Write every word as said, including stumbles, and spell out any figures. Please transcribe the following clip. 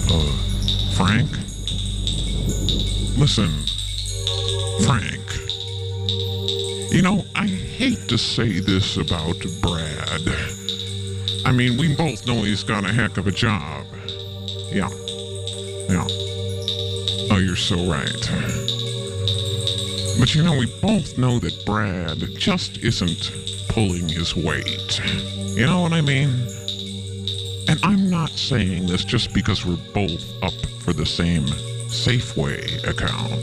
Uh, Frank? Listen, Frank. You know, I hate to say this about Brad. I mean, we both know he's got a heck of a job. Yeah. Yeah. Oh, you're so right. But you know, we both know that Brad just isn't pulling his weight. You know what I mean? And I'm not saying this just because we're both up for the same Safeway account.